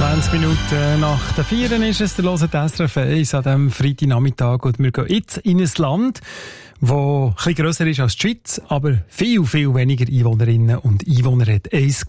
20 Minuten nach der 4 ist es, der hört SRF 1 an diesem Freitagnachmittag. Und wir gehen jetzt in ein Land, das ein bisschen grösser ist als die Schweiz, aber viel, viel weniger Einwohnerinnen und Einwohner hat.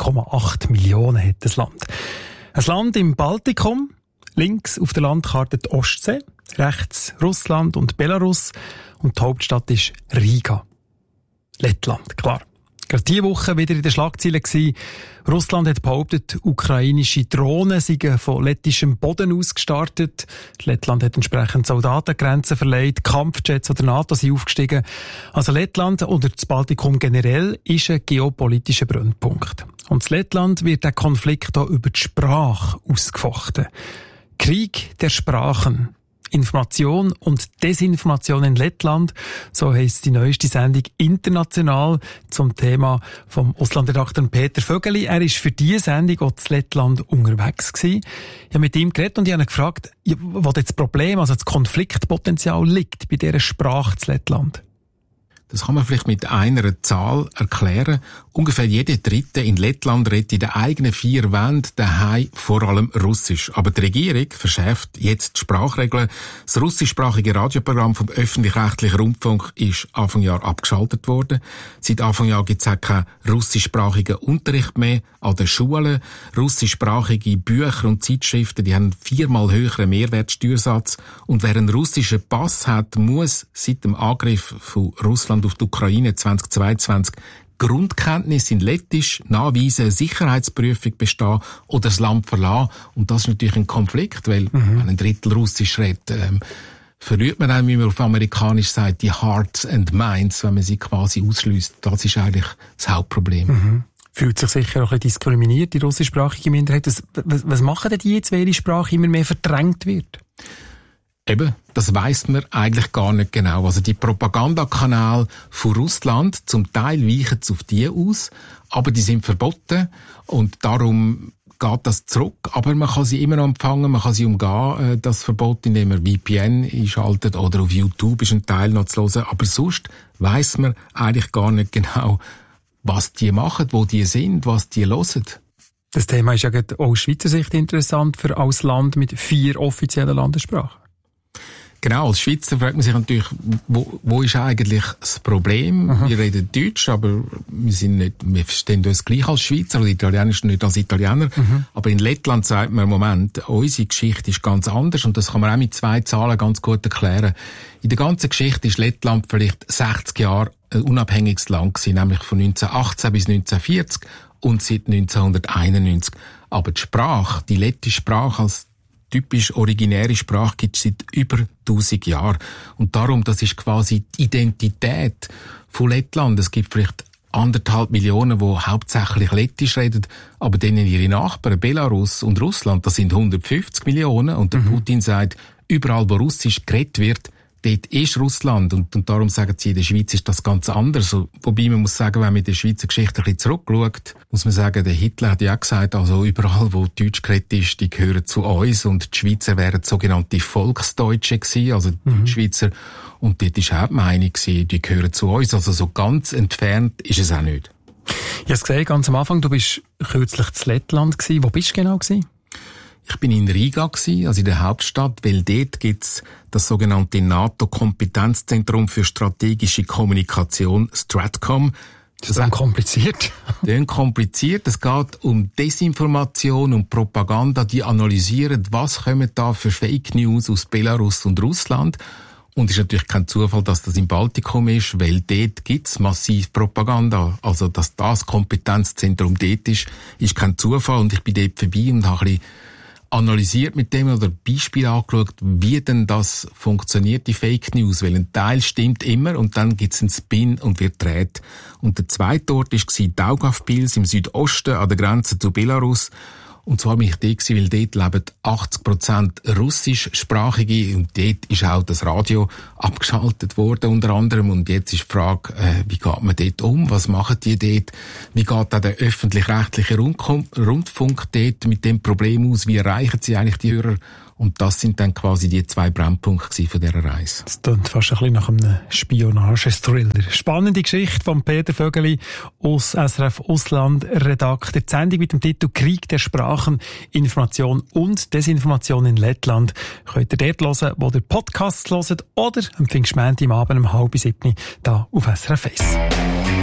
1,8 Millionen hat das Land. Ein Land im Baltikum, links auf der Landkarte die Ostsee, rechts Russland und Belarus und die Hauptstadt ist Riga. Lettland, klar. Gerade diese Woche wieder in den Schlagzeilen gewesen. Russland hat behauptet, ukrainische Drohnen seien von lettischem Boden aus gestartet. Lettland hat entsprechend Soldatengrenzen verleiht, Kampfjets oder NATO sind aufgestiegen. Also Lettland oder das Baltikum generell ist ein geopolitischer Brennpunkt. Und in Lettland wird der Konflikt auch über die Sprache ausgefochten. Krieg der Sprachen. Information und Desinformation in Lettland, so heisst die neueste Sendung international zum Thema vom Auslandredakteur Peter Vögeli. Er ist für diese Sendung auch in Lettland unterwegs gewesen. Ich habe mit ihm geredet und ich habe ihn gefragt, wo das Problem, also das Konfliktpotenzial liegt bei dieser Sprache in Lettland. Das kann man vielleicht mit einer Zahl erklären. Ungefähr jeder Dritte in Lettland redet in den eigenen 4 Wänden daheim vor allem Russisch. Aber die Regierung verschärft jetzt die Sprachregeln. Das russischsprachige Radioprogramm vom öffentlich-rechtlichen Rundfunk ist Anfang Jahr abgeschaltet worden. Seit Anfang Jahr gibt es auch keinen russischsprachigen Unterricht mehr an den Schulen. Russischsprachige Bücher und Zeitschriften, die haben 4-mal höheren Mehrwertsteuersatz. Und wer einen russischen Pass hat, muss seit dem Angriff von Russland auf die Ukraine 2022 Grundkenntnisse in Lettisch nachweisen, Sicherheitsprüfung bestehen oder das Land verlassen. Und das ist natürlich ein Konflikt, weil wenn ein Drittel Russisch redet, verliert man dann, wie man auf Amerikanisch sagt, die Hearts and Minds, wenn man sie quasi ausschliesst. Das ist eigentlich das Hauptproblem. Fühlt sich sicher auch ein bisschen diskriminiert, die russischsprachige Minderheit. Was machen denn die jetzt, wenn ihre Sprache immer mehr verdrängt wird? Eben, das weiss man eigentlich gar nicht genau. Also die Propagandakanäle von Russland, zum Teil weichen auf die aus, aber die sind verboten und darum geht das zurück. Aber man kann sie immer noch empfangen, man kann sie umgehen, das Verbot, indem man VPN einschaltet oder auf YouTube ist ein Teil noch zu hören. Aber sonst weiss man eigentlich gar nicht genau, was die machen, wo die sind, was die hören. Das Thema ist ja auch aus Schweizer Sicht interessant für als Land mit 4 offiziellen Landessprachen. Genau, als Schweizer fragt man sich natürlich, wo ist eigentlich das Problem? Wir reden Deutsch, aber wir verstehen uns gleich als Schweizer oder Italienisch nicht als Italiener. Aber in Lettland sagt man im Moment, unsere Geschichte ist ganz anders und das kann man auch mit 2 Zahlen ganz gut erklären. In der ganzen Geschichte ist Lettland vielleicht 60 Jahre ein unabhängiges Land gewesen, nämlich von 1918 bis 1940 und seit 1991. Aber die Sprache, die lettische Sprache als typisch originäre Sprache gibt es seit über 1000 Jahren. Und darum, das ist quasi die Identität von Lettland. Es gibt vielleicht 1,5 Millionen, die hauptsächlich Lettisch reden, aber denen ihre Nachbarn, Belarus und Russland, das sind 150 Millionen. Und der Putin sagt, überall, wo Russisch geredet wird, dort ist Russland. Und darum sagen sie, in der Schweiz ist das ganz anders. Wobei man muss sagen, wenn man in der Schweizer Geschichte ein bisschen zurückschaut, muss man sagen, der Hitler hat ja auch gesagt, also überall, wo Deutsch geredet ist, die gehören zu uns. Und die Schweizer wären sogenannte Volksdeutsche gewesen, also die Schweizer. Und dort war auch die Meinung, die gehören zu uns. Also so ganz entfernt ist es auch nicht. Ich habe es gesehen, ganz am Anfang, du bist kürzlich in Lettland gewesen. Wo bist du genau gewesen? Ich bin in Riga gewesen, also in der Hauptstadt, weil dort gibt's das sogenannte NATO-Kompetenzzentrum für strategische Kommunikation, Stratcom. Das ist kompliziert. Kompliziert. Es geht um Desinformation und Propaganda, die analysieren, was kommen da für Fake News aus Belarus und Russland. Und es ist natürlich kein Zufall, dass das im Baltikum ist, weil dort gibt's massiv Propaganda. Also, dass das Kompetenzzentrum dort ist kein Zufall. Und ich bin dort vorbei und habe ein bisschen analysiert mit dem oder Beispiel angeschaut, wie denn das funktioniert, die Fake News. Weil ein Teil stimmt immer und dann gibt's einen Spin und wird gedreht. Und der zweite Ort war Daugavpils im Südosten an der Grenze zu Belarus. Und zwar bin ich dort, weil dort leben 80% russischsprachige und dort ist auch das Radio abgeschaltet worden unter anderem. Und jetzt ist die Frage, wie geht man dort um? Was machen die dort? Wie geht auch der öffentlich-rechtliche Rundfunk dort mit dem Problem aus? Wie erreichen sie eigentlich die Hörer? Und das sind dann quasi die 2 Brennpunkte von dieser Reise. Das klingt fast ein bisschen nach einem Spionage-Thriller. Spannende Geschichte von Peter Vögeli aus SRF Ausland Redakteur. Die Sendung mit dem Titel Krieg der Sprache Sachen Information und Desinformation in Lettland könnt ihr dort hören, wo ihr Podcasts hört oder am Pfingstmontag am Abend um 6:30 da auf SRF 1.